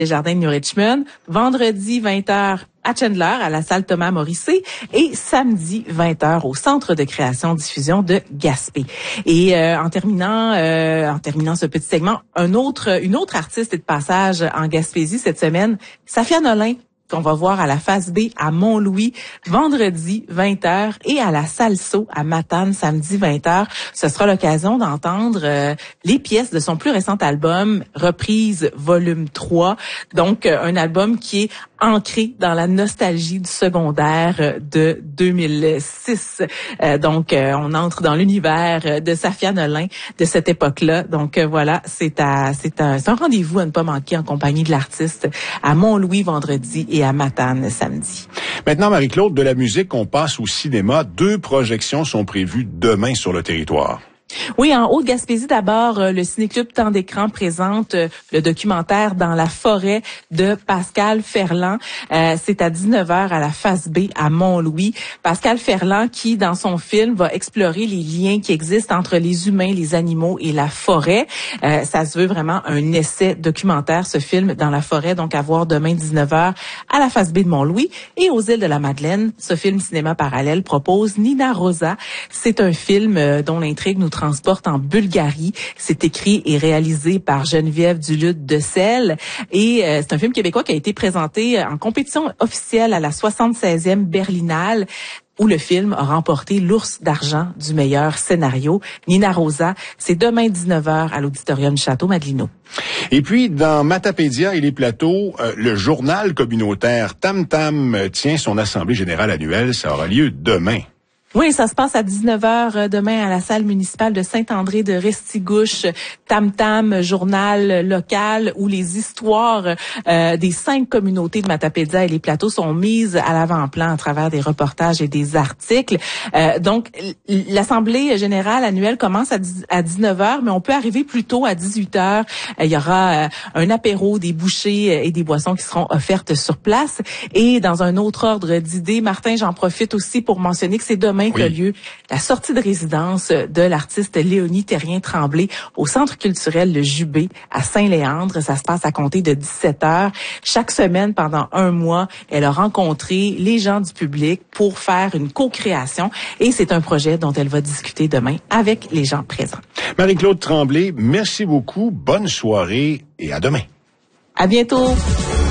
les jardins de New Richmond. Vendredi, 20h, à Chandler, à la salle Thomas Morissey, et samedi 20h au Centre de création diffusion de Gaspé. Et en terminant ce petit segment, une autre artiste est de passage en Gaspésie cette semaine, Safia Nolin, qu'on va voir à la Face B à Mont-Louis vendredi 20h et à la Salso à Matane samedi 20h. Ce sera l'occasion d'entendre les pièces de son plus récent album, Reprise volume 3. Donc, un album qui est ancré dans la nostalgie du secondaire de 2006. Donc, on entre dans l'univers de Safia Nolin de cette époque-là. Donc, voilà, c'est un rendez-vous à ne pas manquer en compagnie de l'artiste à Mont-Louis vendredi et à Matane samedi. Maintenant, Marie-Claude, de la musique, on passe au cinéma. 2 projections sont prévues demain sur le territoire. Oui, en Haute-Gaspésie, d'abord, le Cinéclub Temps d'écran présente le documentaire Dans la forêt de Pascal Ferland. C'est à 19h à la Face B à Mont-Louis. Pascal Ferland qui, dans son film, va explorer les liens qui existent entre les humains, les animaux et la forêt. Ça se veut vraiment un essai documentaire, ce film Dans la forêt, donc à voir demain 19h à la Face B de Mont-Louis. Et aux îles de la Madeleine, ce film cinéma parallèle propose Nina Rosa. C'est un film dont l'intrigue nous transporte en Bulgarie. C'est écrit et réalisé par Geneviève Duluth de Selle. Et c'est un film québécois qui a été présenté en compétition officielle à la 76e Berlinale, où le film a remporté l'Ours d'argent du meilleur scénario. Nina Rosa, c'est demain 19h à l'Auditorium Château Madelino. Et puis, dans Matapédia et les plateaux, le journal communautaire Tam Tam tient son assemblée générale annuelle. Ça aura lieu demain. Oui, ça se passe à 19h demain à la salle municipale de Saint-André de Restigouche. Tam Tam, journal local où les histoires des 5 communautés de Matapédia et les plateaux sont mises à l'avant-plan à travers des reportages et des articles. Donc, l'assemblée générale annuelle commence à 19h, mais on peut arriver plus tôt à 18h. Il y aura un apéro, des bouchées et des boissons qui seront offertes sur place. Et dans un autre ordre d'idées, Martin, j'en profite aussi pour mentionner que c'est demain qu'a lieu la sortie de résidence de l'artiste Léonie Terrien-Tremblay au Centre culturel Le Jubé à Saint-Léandre. Ça se passe à compter de 17h. Chaque semaine, pendant un mois, elle a rencontré les gens du public pour faire une co-création et c'est un projet dont elle va discuter demain avec les gens présents. Marie-Claude Tremblay, merci beaucoup. Bonne soirée et à demain. À bientôt.